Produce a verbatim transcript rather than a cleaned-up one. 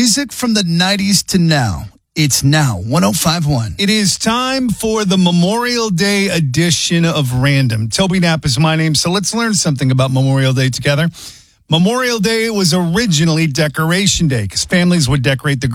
music from the nineties to now. It's now one oh five point one. It is time for the Memorial Day edition of Random. Toby Knapp is my name, so let's learn something about Memorial Day together. Memorial Day was originally Decoration Day because families would decorate the